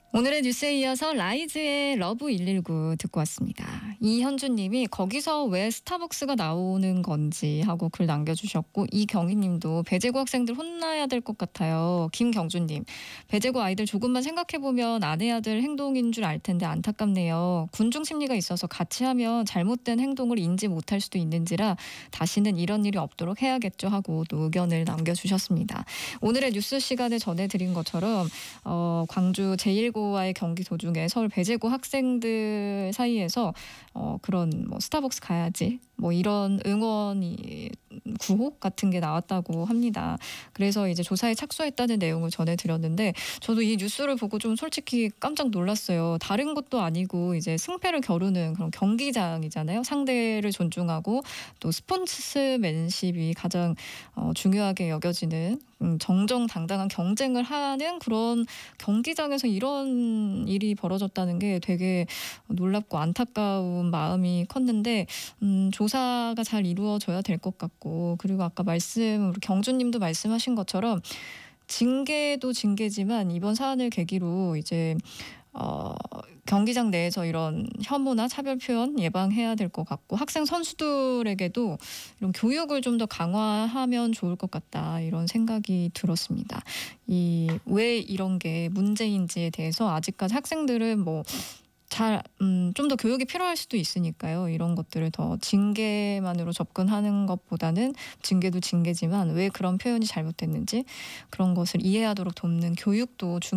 오늘의 뉴스에 이어서 라이즈의 러브 119 듣고 왔습니다. 이현주 님이 거기서 왜 스타벅스가 나오는 건지 하고 글 남겨주셨고, 이경희 님도 배제고 학생들 혼나야 될 것 같아요. 김경준 님, 배제고 아이들 조금만 생각해보면 안 해야 될 행동인 줄 알 텐데 안타깝네요. 군중 심리가 있어서 같이 하면 잘못된 행동을 인지 못할 수도 있는지라 다시는 이런 일이 없도록 해야겠죠 하고 또 의견을 남겨주셨습니다. 오늘의 뉴스 시간에 전해드린 것처럼 광주 제1고와의 경기 도중에 서울 배제고 학생들 사이에서 그런 뭐 스타벅스 가야지 뭐 이런 응원이 구호 같은 게 나왔다고 합니다. 그래서 이제 조사에 착수했다는 내용을 전해드렸는데, 저도 이 뉴스를 보고 좀 솔직히 깜짝 놀랐어요. 다른 것도 아니고 이제 승패를 겨루는 그런 경기장이잖아요. 상대를 존중하고 또 스포츠맨십이 가장 중요하게 여겨지는 정정당당한 경쟁을 하는 그런 경기장에서 이런 일이 벌어졌다는 게 되게 놀랍고 안타까운 마음이 컸는데, 조사가 잘 이루어져야 될 것 같고, 그리고 아까 우리 경주님도 말씀하신 것처럼 징계도 징계지만 이번 사안을 계기로 이제 경기장 내에서 이런 혐오나 차별 표현 예방해야 될 것 같고, 학생 선수들에게도 이런 교육을 좀 더 강화하면 좋을 것 같다, 이런 생각이 들었습니다. 왜 이런 게 문제인지에 대해서 아직까지 학생들은 좀 더 교육이 필요할 수도 있으니까요. 이런 것들을 더 징계만으로 접근하는 것보다는, 징계도 징계지만 왜 그런 표현이 잘못됐는지 그런 것을 이해하도록 돕는 교육도